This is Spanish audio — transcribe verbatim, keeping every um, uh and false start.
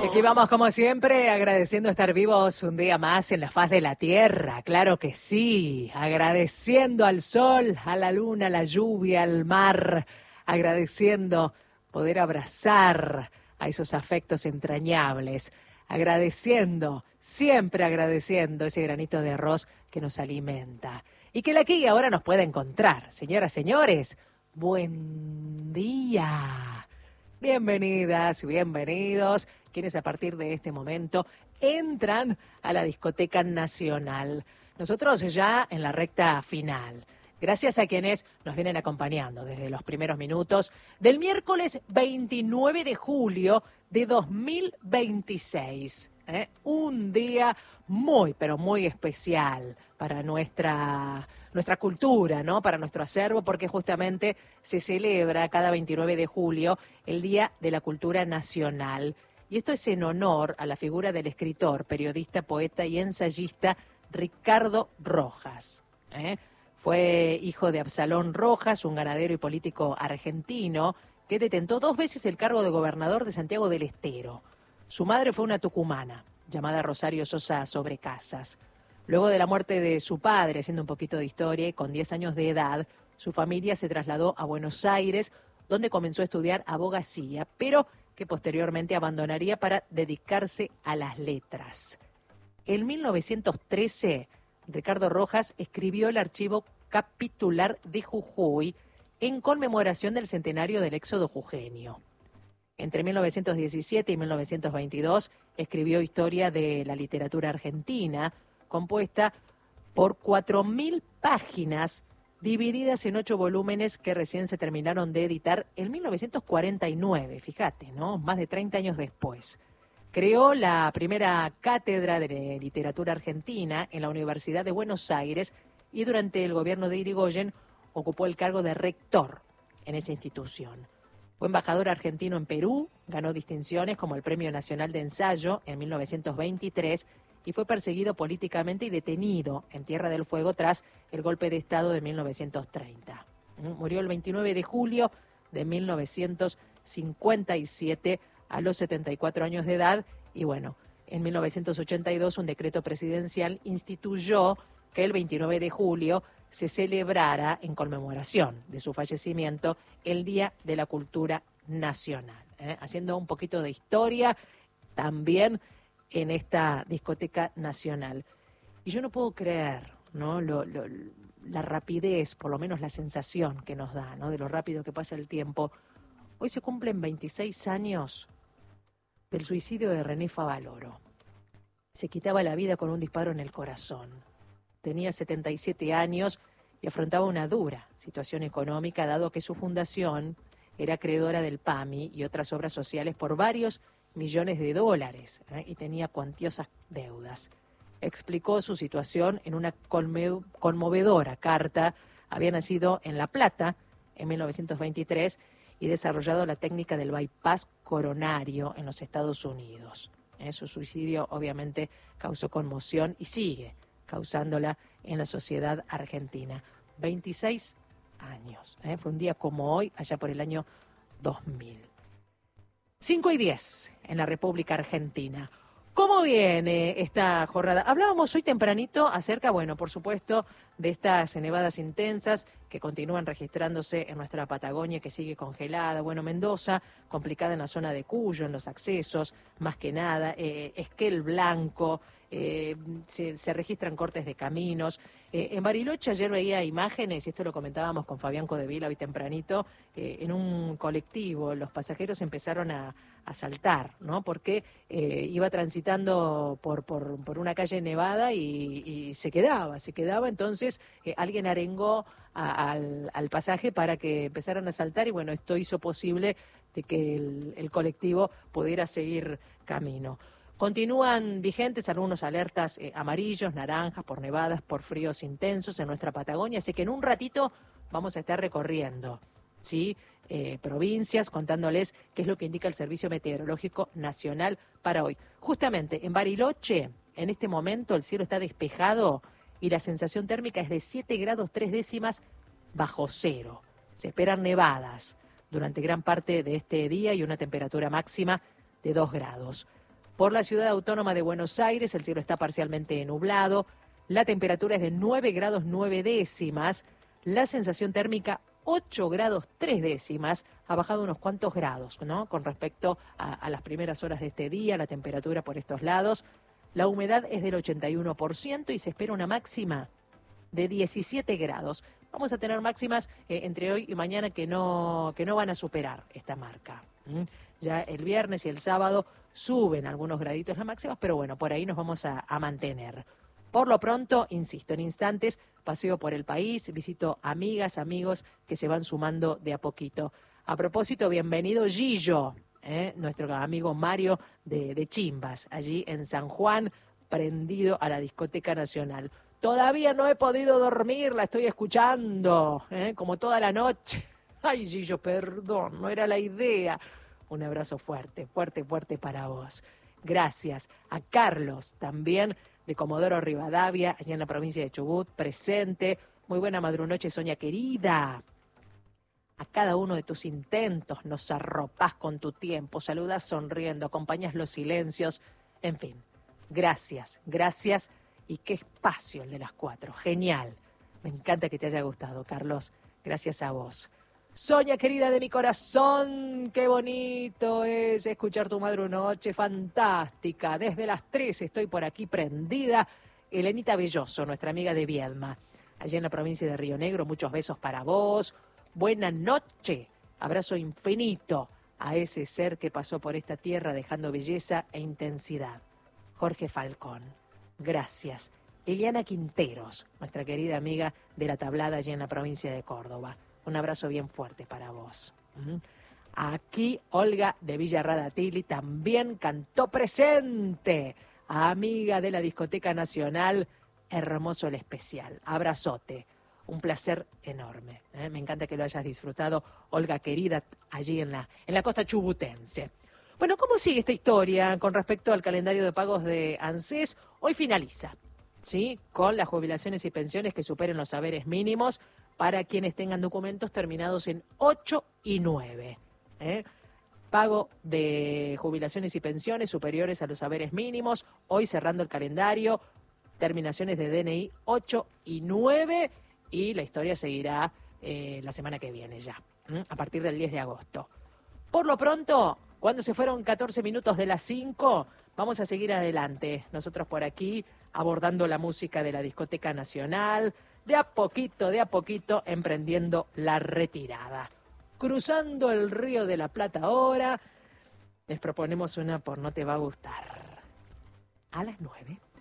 Aquí vamos como siempre agradeciendo estar vivos un día más en la faz de la tierra, claro que sí, agradeciendo al sol, a la luna, a la lluvia, al mar, agradeciendo poder abrazar a esos afectos entrañables, agradeciendo, siempre agradeciendo ese granito de arroz que nos alimenta y que la aquí ahora nos puede encontrar. Señoras, señores, buen día. Bienvenidas, bienvenidos, quienes a partir de este momento entran a la Discoteca Nacional. Nosotros ya en la recta final. Gracias a quienes nos vienen acompañando desde los primeros minutos del miércoles veintinueve de julio de dos mil veintiséis. ¿eh? Un día muy, pero muy especial para nuestra, nuestra cultura, ¿no? Para nuestro acervo, porque justamente se celebra cada veintinueve de julio el Día de la Cultura Nacional. Y esto es en honor a la figura del escritor, periodista, poeta y ensayista Ricardo Rojas. ¿eh? Fue hijo de Absalón Rojas, un ganadero y político argentino que detentó dos veces el cargo de gobernador de Santiago del Estero. Su madre fue una tucumana, llamada Rosario Sosa Sobrecasas. Luego de la muerte de su padre, haciendo un poquito de historia, y con diez años de edad, su familia se trasladó a Buenos Aires, donde comenzó a estudiar abogacía, pero que posteriormente abandonaría para dedicarse a las letras. En mil novecientos trece, Ricardo Rojas escribió el archivo capitular de Jujuy en conmemoración del centenario del éxodo jujeño. Entre mil novecientos diecisiete y mil novecientos veintidós escribió Historia de la Literatura Argentina, compuesta por cuatro mil páginas divididas en ocho volúmenes que recién se terminaron de editar en mil novecientos cuarenta y nueve, fíjate, ¿no? Más de treinta años después. Creó la primera cátedra de literatura argentina en la Universidad de Buenos Aires y durante el gobierno de Irigoyen ocupó el cargo de rector en esa institución. Fue embajador argentino en Perú, ganó distinciones como el Premio Nacional de Ensayo en mil novecientos veintitrés y fue perseguido políticamente y detenido en Tierra del Fuego tras el golpe de Estado de mil novecientos treinta. Murió el veintinueve de julio de mil novecientos cincuenta y siete a los setenta y cuatro años de edad y bueno, en mil novecientos ochenta y dos un decreto presidencial instituyó que el veintinueve de julio se celebrara en conmemoración de su fallecimiento el Día de la Cultura Nacional. ¿eh? Haciendo un poquito de historia también en esta Discoteca Nacional. Y yo no puedo creer, ¿no? Lo, lo, la rapidez, por lo menos la sensación que nos da, ¿no? De lo rápido que pasa el tiempo. Hoy se cumplen veintiséis años del suicidio de René Favaloro. Se quitaba la vida con un disparo en el corazón. Tenía setenta y siete años y afrontaba una dura situación económica, dado que su fundación era acreedora del P A M I y otras obras sociales por varios millones de dólares ¿eh? y tenía cuantiosas deudas. Explicó su situación en una conme- conmovedora carta. Había nacido en La Plata en mil novecientos veintitrés y desarrollado la técnica del bypass coronario en los Estados Unidos. ¿eh? Su suicidio obviamente causó conmoción y sigue causándola en la sociedad argentina. veintiséis años. ¿eh? Fue un día como hoy, allá por el año dos mil. cinco y diez en la República Argentina. ¿Cómo viene esta jornada? Hablábamos hoy tempranito acerca, bueno, por supuesto, de estas nevadas intensas que continúan registrándose en nuestra Patagonia, que sigue congelada. Bueno, Mendoza, complicada en la zona de Cuyo, en los accesos, más que nada. Eh, Esquel Blanco, eh, se, se registran cortes de caminos. Eh, en Bariloche ayer veía imágenes, y esto lo comentábamos con Fabián Codevila hoy tempranito, eh, en un colectivo los pasajeros empezaron a, a saltar, ¿no? Porque eh, iba transitando por, por, por una calle nevada y, y se quedaba, se quedaba, entonces eh, alguien arengó a, al, al pasaje para que empezaran a saltar y bueno, esto hizo posible de que el, el colectivo pudiera seguir camino. Continúan vigentes algunos alertas eh, amarillos, naranjas, por nevadas, por fríos intensos en nuestra Patagonia, así que en un ratito vamos a estar recorriendo, ¿sí? Eh, provincias, contándoles qué es lo que indica el Servicio Meteorológico Nacional para hoy. Justamente en Bariloche, en este momento el cielo está despejado y la sensación térmica es de siete grados tres décimas bajo cero. Se esperan nevadas durante gran parte de este día y una temperatura máxima de dos grados. Por la ciudad autónoma de Buenos Aires, el cielo está parcialmente nublado, la temperatura es de nueve grados nueve décimas, la sensación térmica ocho grados tres décimas, ha bajado unos cuantos grados, ¿no? Con respecto a, a las primeras horas de este día, la temperatura por estos lados. La humedad es del ochenta y uno por ciento y se espera una máxima de diecisiete grados. Vamos a tener máximas eh, entre hoy y mañana que no, que no van a superar esta marca. ¿Mm? Ya el viernes y el sábado suben algunos graditos las máximas, pero bueno, por ahí nos vamos a, a mantener. Por lo pronto, insisto, en instantes paseo por el país, visito amigas, amigos que se van sumando de a poquito. A propósito, bienvenido Gillo, ¿eh? nuestro amigo Mario de, de Chimbas, allí en San Juan, prendido a la Discoteca Nacional. Todavía no he podido dormir, la estoy escuchando, ¿eh? como toda la noche. Ay, Gillo, perdón, no era la idea. Un abrazo fuerte, fuerte, fuerte para vos. Gracias a Carlos, también de Comodoro Rivadavia, allá en la provincia de Chubut, presente. Muy buena madrunoche, Sonia querida. A cada uno de tus intentos nos arropás con tu tiempo, saludás sonriendo, acompañas los silencios. En fin, gracias, gracias. Y qué espacio el de las cuatro, genial. Me encanta que te haya gustado, Carlos. Gracias a vos. Sonia, querida de mi corazón, qué bonito es escuchar tu madrunoche, fantástica. Desde las tres estoy por aquí prendida. Elenita Belloso, nuestra amiga de Viedma, allá en la provincia de Río Negro, muchos besos para vos. Buena noche, abrazo infinito a ese ser que pasó por esta tierra dejando belleza e intensidad. Jorge Falcón, gracias. Liliana Quinteros, nuestra querida amiga de La Tablada allá en la provincia de Córdoba. Un abrazo bien fuerte para vos. Aquí Olga de Villarradatili también cantó presente. Amiga de la Discoteca Nacional, hermoso el especial. Abrazote. Un placer enorme. ¿eh? Me encanta que lo hayas disfrutado, Olga querida, allí en la, en la costa chubutense. Bueno, ¿cómo sigue esta historia con respecto al calendario de pagos de ANSES? Hoy finaliza, ¿sí? Con las jubilaciones y pensiones que superen los saberes mínimos para quienes tengan documentos terminados en ocho y nueve. ¿eh? Pago de jubilaciones y pensiones superiores a los saberes mínimos, hoy cerrando el calendario, terminaciones de D N I ocho y nueve, y la historia seguirá eh, la semana que viene ya, ¿eh? a partir del diez de agosto. Por lo pronto, cuando se fueron catorce minutos de las cinco, vamos a seguir adelante, nosotros por aquí, abordando la música de la Discoteca Nacional, de a poquito, de a poquito, emprendiendo la retirada. Cruzando el Río de la Plata ahora, les proponemos una por No Te Va a Gustar. A las nueve.